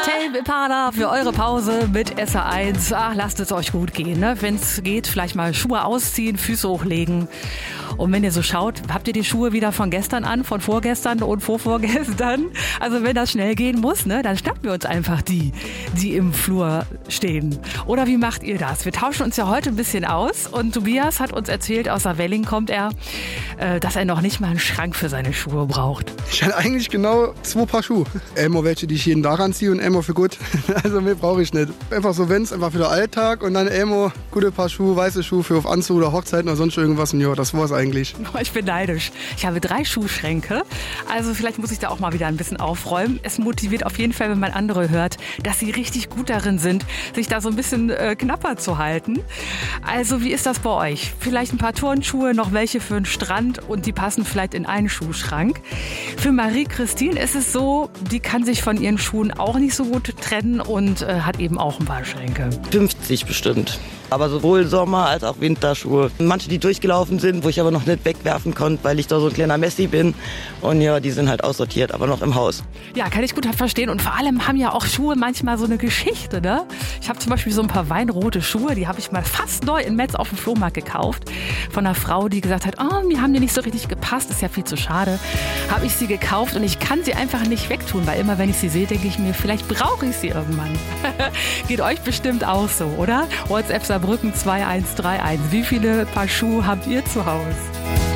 Tame Impala für eure Pause mit SR1. Ach, lasst es euch gut gehen, ne? Wenn es geht, vielleicht mal Schuhe ausziehen, Füße hochlegen. Und wenn ihr so schaut, habt ihr die Schuhe wieder von gestern an, von vorgestern und vorvorgestern? Also wenn das schnell gehen muss, ne, dann schnappen wir uns einfach die im Flur stehen. Oder wie macht ihr das? Wir tauschen uns ja heute ein bisschen aus und Tobias hat uns erzählt, aus der Welling kommt er, dass er noch nicht mal einen Schrank für seine Schuhe braucht. Ich hatte eigentlich genau 2 Paar Schuhe. Einmal welche, die ich jeden Tag anziehe und einmal für gut. Also mehr brauche ich nicht. Einfach so, wenn es einfach für den Alltag und dann einmal gute Paar Schuhe, weiße Schuhe für auf Anzug oder Hochzeiten oder sonst irgendwas. Und ja, das war's eigentlich. Ich bin neidisch. Ich habe 3 Schuhschränke. Also vielleicht muss ich da auch mal wieder ein bisschen aufräumen. Es motiviert auf jeden Fall, wenn man andere hört, dass sie richtig gut darin sind, sich da so ein bisschen knapper zu halten. Also wie ist das bei euch? Vielleicht ein paar Turnschuhe, noch welche für den Strand und die passen vielleicht in einen Schuhschrank. Für Marie-Christine ist es so, die kann sich von ihren Schuhen auch nicht so gut trennen und hat eben auch ein paar Schränke. 50 bestimmt. Aber sowohl Sommer- als auch Winterschuhe. Manche, die durchgelaufen sind, wo ich aber noch nicht wegwerfen konnte, weil ich da so ein kleiner Messi bin. Und ja, die sind halt aussortiert, aber noch im Haus. Ja, kann ich gut verstehen. Und vor allem haben ja auch Schuhe manchmal so eine Geschichte, ne? Ich habe zum Beispiel so ein paar weinrote Schuhe, die habe ich mal fast neu in Metz auf dem Flohmarkt gekauft. Von einer Frau, die gesagt hat, oh, mir haben die nicht so richtig gepasst, ist ja viel zu schade. Habe ich sie gekauft und ich kann sie einfach nicht wegtun, weil immer, wenn ich sie sehe, denke ich mir, vielleicht brauche ich sie irgendwann. Geht euch bestimmt auch so, oder? WhatsApp Saarbrücken 2131. Wie viele Paar Schuhe habt ihr zu Hause?